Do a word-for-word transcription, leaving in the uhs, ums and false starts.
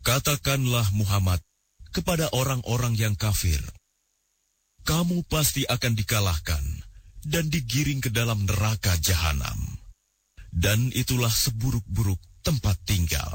Katakanlah Muhammad kepada orang-orang yang kafir, kamu pasti akan dikalahkan dan digiring ke dalam neraka jahanam. Dan itulah seburuk-buruk tempat tinggal.